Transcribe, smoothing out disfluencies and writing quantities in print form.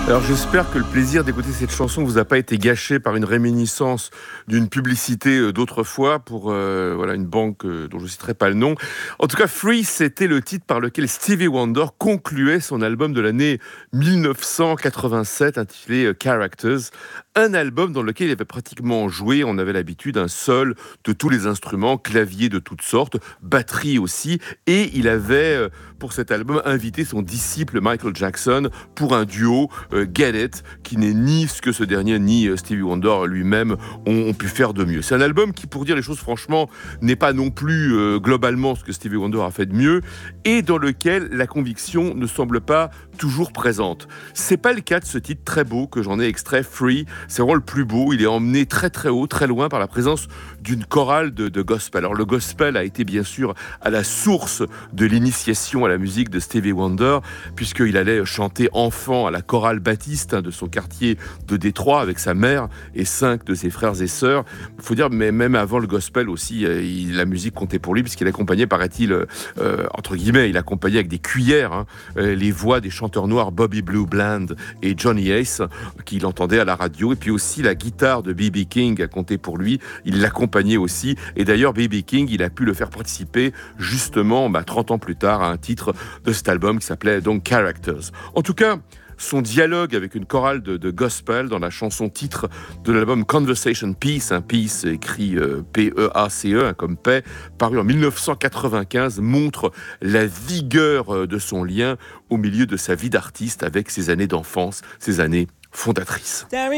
Alors j'espère que le plaisir d'écouter cette chanson vous a pas été gâché par une réminiscence d'une publicité d'autrefois pour une banque dont je ne citerai pas le nom. En tout cas, Free, c'était le titre par lequel Stevie Wonder concluait son album de l'année 1987 intitulé Characters, un album dans lequel il avait pratiquement joué, on avait l'habitude, un seul de tous les instruments, clavier de toutes sortes, batterie aussi, et il avait pour cet album invité son disciple Michael Jackson pour un duo Get It, qui n'est ni ce que ce dernier ni Stevie Wonder lui-même ont pu faire de mieux. C'est un album qui, pour dire les choses franchement, n'est pas non plus globalement ce que Stevie Wonder a fait de mieux, et dans lequel la conviction ne semble pas toujours présente. C'est pas le cas de ce titre très beau que j'en ai extrait, Free. C'est vraiment le plus beau. Il est emmené très très haut, très loin par la présence d'une chorale de gospel. Alors le gospel a été bien sûr à la source de l'initiation à la musique de Stevie Wonder, puisqu'il allait chanter enfant à la chorale baptiste de son quartier de Détroit avec sa mère et 5 de ses frères et sœurs. Il faut dire, mais même avant le gospel aussi, la musique comptait pour lui, puisqu'il accompagnait, paraît-il, entre guillemets, il accompagnait avec des cuillères les voix des chanteurs noirs Bobby Blue Bland et Johnny Ace, qu'il entendait à la radio, et puis aussi la guitare de B.B. King a compté pour lui, il l'accompagnait aussi, et d'ailleurs B.B. King, il a pu le faire participer justement 30 ans plus tard à un titre de cet album qui s'appelait donc Characters. En tout cas, son dialogue avec une chorale de gospel dans la chanson titre de l'album Conversation Peace, Peace écrit P-E-A-C-E, comme paix, paru en 1995, montre la vigueur de son lien au milieu de sa vie d'artiste avec ses années d'enfance, ses années fondatrices.